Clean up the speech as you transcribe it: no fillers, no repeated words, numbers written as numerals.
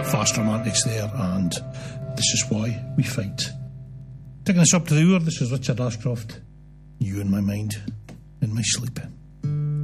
fast romantics there, and this is why we fight. Taking us up to the hour, this is Richard Ashcroft. You in my mind, in my sleep.